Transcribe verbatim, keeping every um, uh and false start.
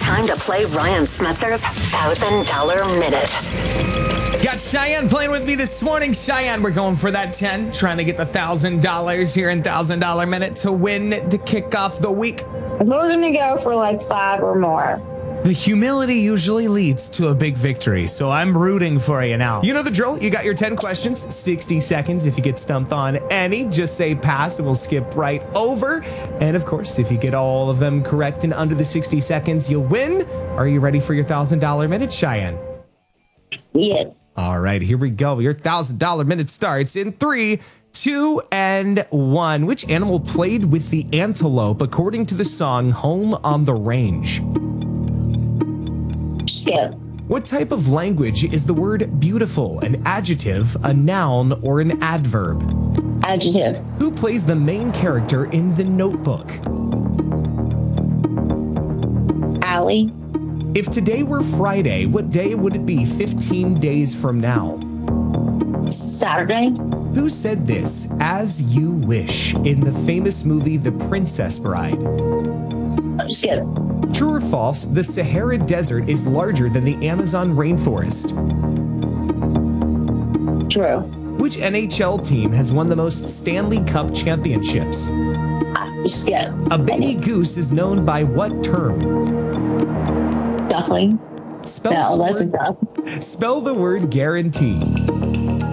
time to play Ryan Smetzer's thousand dollar Minute. Got Cheyenne playing with me this morning. Cheyenne, we're going for that ten, trying to get the one thousand dollars here in one thousand dollar Minute to win to kick off the week. We're going to go for like five or more. The humility usually leads to a big victory, so I'm rooting for you now. You know the drill. You got your ten questions, sixty seconds. If you get stumped on any, just say pass and we'll skip right over. And of course, if you get all of them correct in under the sixty seconds, you'll win. Are you ready for your one thousand dollar Minute, Cheyenne? Yes. All right, here we go. Your one thousand dollar Minute starts in three, two, and one. Which animal played with the antelope according to the song Home on the Range? Skip. What type of language is the word beautiful an adjective, a noun, or an adverb? Adjective. Who plays the main character in The Notebook? Allie. If today were Friday, what day would it be fifteen days from now? Saturday. Who said this, as you wish, in the famous movie The Princess Bride? Skip. True or false, the Sahara Desert is larger than the Amazon rainforest? True. Which N H L team has won the most Stanley Cup championships? Skip. A baby goose is known by what term? Duckling. Spell, No, the that's a word, duck. spell the word guarantee.